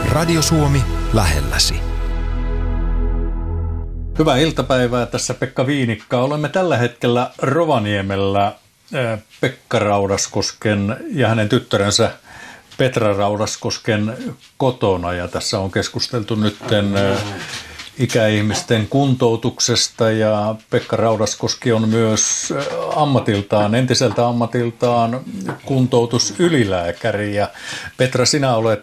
Radio Suomi lähelläsi. Hyvää iltapäivää, tässä Pekka Viinikka. Olemme tällä hetkellä Rovaniemellä Pekka Raudaskosken ja hänen tyttärensä Petra Raudaskosken kotona. Ja tässä on keskusteltu nytten ikäihmisten kuntoutuksesta ja Pekka Raudaskoski on myös entiseltä ammatiltaan kuntoutusylilääkäri. Ja Petra, sinä olet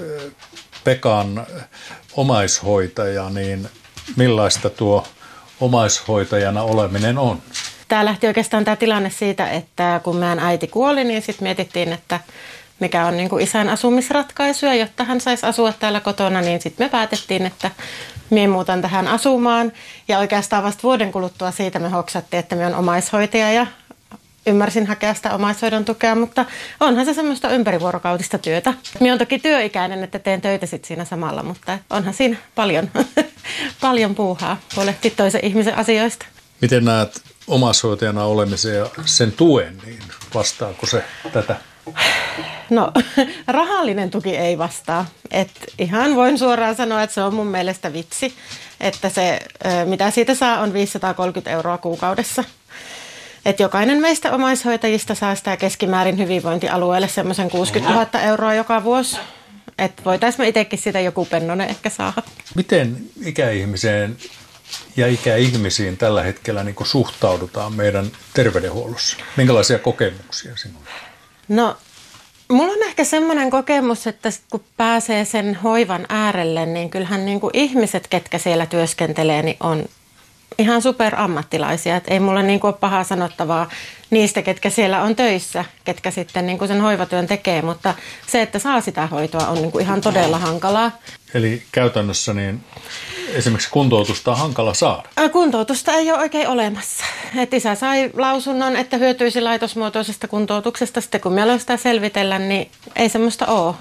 Pekan omaishoitaja, niin millaista tuo omaishoitajana oleminen on? Tämä lähti oikeastaan tämä tilanne siitä, että kun meidän äiti kuoli, niin sitten mietittiin, että mikä on niin kuin isän asumisratkaisu. Ja jotta hän saisi asua täällä kotona, niin sitten me päätettiin, että minä muutan tähän asumaan. Ja oikeastaan vasta vuoden kuluttua siitä me hoksattiin, että minä olen omaishoitaja ja ymmärsin hakea sitä omaishoidon tukea, mutta onhan se semmoista ympärivuorokautista työtä. Minä olen toki työikäinen, että teen töitä sitten siinä samalla, mutta onhan siinä paljon puuhaa huolehtia toisen ihmisen asioista. Miten näet omaishoitajana olemisen ja sen tuen, niin vastaako se tätä? No, rahallinen tuki ei vastaa. Ihan voin suoraan sanoa, että se on mun mielestä vitsi, että se mitä siitä saa on 530 € kuukaudessa. Että jokainen meistä omaishoitajista saa sitä keskimäärin hyvinvointialueelle semmoisen 60 000 € joka vuosi. Että voitaisiin me itsekin sitä joku pennonen ehkä saada. Miten ikäihmiseen ja ikäihmisiin tällä hetkellä niin kuin suhtaudutaan meidän terveydenhuollossa? Minkälaisia kokemuksia sinulla? No, mulla on ehkä semmoinen kokemus, että kun pääsee sen hoivan äärelle, niin kyllähän niin kuin ihmiset, ketkä siellä työskentelee, niin on ihan superammattilaisia. Et ei mulla niin kuin ole pahaa sanottavaa niistä, ketkä siellä on töissä, ketkä sitten niin kuin sen hoivatyön tekee, mutta se, että saa sitä hoitoa, on niin kuin ihan todella hankalaa. Eli käytännössä niin esimerkiksi kuntoutusta on hankala saada? Kuntoutusta ei ole oikein olemassa. Et isä sai lausunnon, että hyötyisi laitosmuotoisesta kuntoutuksesta. Sitten kun me aloin sitä selvitellä, niin ei semmoista ole.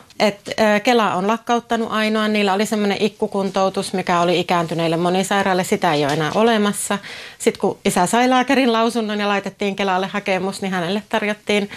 Kela on lakkauttanut ainoa. Niillä oli semmoinen ikkukuntoutus, mikä oli ikääntyneille monisairaille. Sitä ei ole enää olemassa. Sitten kun isä sai lääkärin lausunnon ja laitettiin Kelalle hakemus, niin hänelle tarjottiin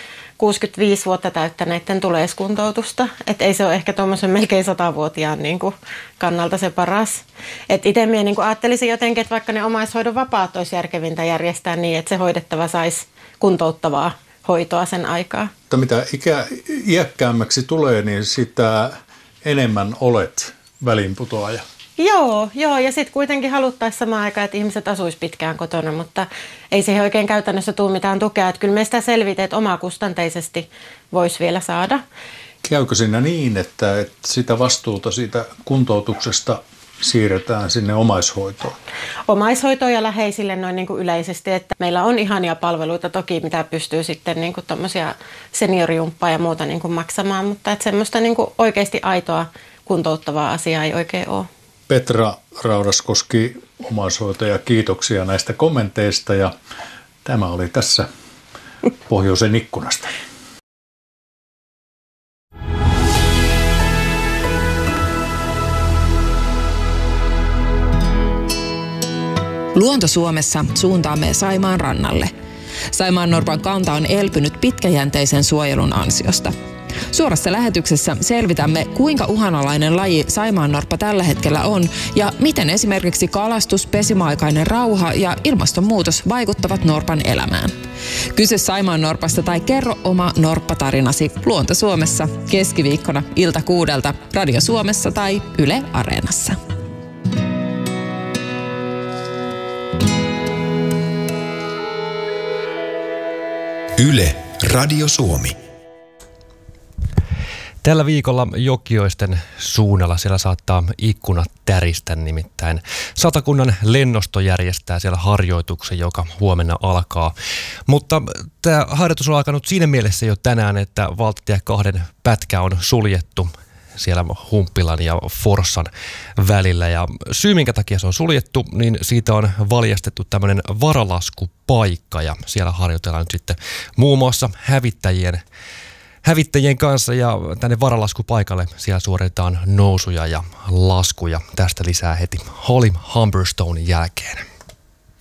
65 vuotta täyttäneiden tuleiskuntoutusta. Että ei se ole ehkä tuommoisen melkein 100-vuotiaan niin kuin kannalta se paras. Että itse minä niin kuin ajattelisin jotenkin, että vaikka ne omaishoidon vapaat olisi järkevintä järjestää niin, että se hoidettava saisi kuntouttavaa hoitoa sen aikaa. Mutta mitä iäkkäämmäksi tulee, niin sitä enemmän olet väliinputoaja. Joo, ja sitten kuitenkin haluttaisiin samaan aikaan, että ihmiset asuisi pitkään kotona, mutta ei siihen oikein käytännössä tule mitään tukea. Että kyllä me sitä selviteet omakustanteisesti voisi vielä saada. Käykö siinä niin, että sitä vastuuta siitä kuntoutuksesta siirretään sinne omaishoitoon? Omaishoitoon ja läheisille noin niin kuin yleisesti, että meillä on ihania palveluita toki, mitä pystyy sitten niin kuin tommosia seniorjumppaa ja muuta niin kuin maksamaan, mutta että semmoista niin kuin oikeasti aitoa kuntouttavaa asiaa ei oikein ole. Petra Raudaskoski, omaishoitaja, kiitoksia näistä kommenteista ja tämä oli tässä Pohjoisen ikkunasta. Luonto Suomessa suuntaamme Saimaan rannalle. Saimaannorpan kanta on elpynyt pitkäjänteisen suojelun ansiosta. Suorassa lähetyksessä selvitämme, kuinka uhanalainen laji saimaannorppa tällä hetkellä on ja miten esimerkiksi kalastus, pesimäaikainen rauha ja ilmastonmuutos vaikuttavat norpan elämään. Kysy saimaannorpasta tai kerro oma norppatarinasi Luonto Suomessa keskiviikkona ilta 6 Radio Suomessa tai Yle Areenassa. Yle Radio Suomi. Tällä viikolla Jokioisten suunnalla siellä saattaa ikkunat täristä, nimittäin Satakunnan lennosto järjestää siellä harjoituksen, joka huomenna alkaa. Mutta tämä harjoitus on alkanut siinä mielessä jo tänään, että valtatie 2 pätkä on suljettu siellä Humppilan ja Forssan välillä. Ja syy, minkä takia se on suljettu, niin siitä on valjastettu tämmöinen varalaskupaikka ja siellä harjoitellaan nyt sitten muun muassa hävittäjien kanssa ja tänne varalaskupaikalle siellä suoritetaan nousuja ja laskuja. Tästä lisää heti Holly Humberstonein jälkeen.